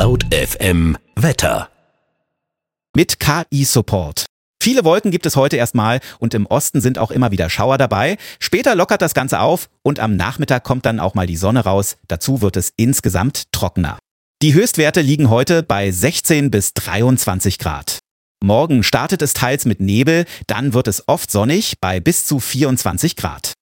Laut FM Wetter. Mit KI-Support. Viele Wolken gibt es heute erstmal und im Osten sind auch immer wieder Schauer dabei. Später lockert das Ganze auf und am Nachmittag kommt dann auch mal die Sonne raus. Dazu wird es insgesamt trockener. Die Höchstwerte liegen heute bei 16 bis 23 Grad. Morgen startet es teils mit Nebel, dann wird es oft sonnig bei bis zu 24 Grad.